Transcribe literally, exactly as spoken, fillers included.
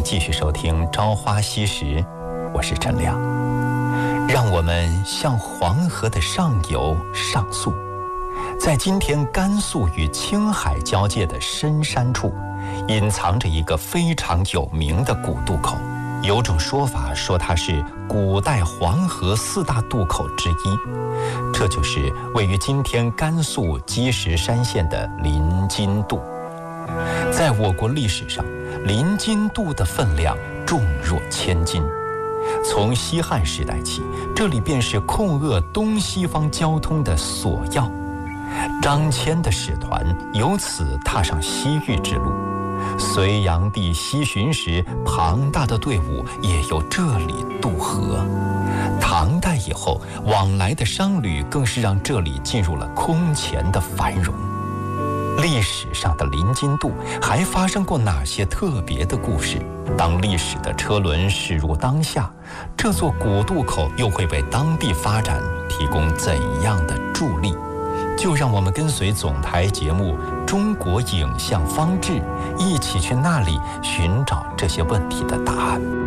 继续收听《朝花夕拾》，我是陈亮。让我们向黄河的上游上溯，在今天甘肃与青海交界的深山处，隐藏着一个非常有名的古渡口。有种说法说它是古代黄河四大渡口之一，这就是位于今天甘肃积石山县的临津渡。在我国历史上，临津渡的分量重若千斤。从西汉时代起，这里便是控扼东西方交通的索要。张骞的使团由此踏上西域之路，隋炀帝西巡时，庞大的队伍也由这里渡河。唐代以后，往来的商旅更是让这里进入了空前的繁荣。历史上的临津渡还发生过哪些特别的故事？当历史的车轮驶入当下，这座古渡口又会为当地发展提供怎样的助力？就让我们跟随总台节目《中国影像方志》，一起去那里寻找这些问题的答案。